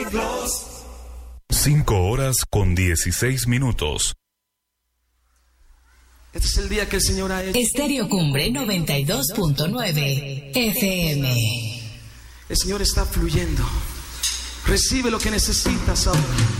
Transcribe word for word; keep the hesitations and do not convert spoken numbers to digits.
Carlos. Cinco horas con dieciséis minutos. Este es el día que el Señor ha hecho. Estéreo Cumbre noventa y dos punto nueve F M. El Señor está fluyendo. Recibe lo que necesitas ahora.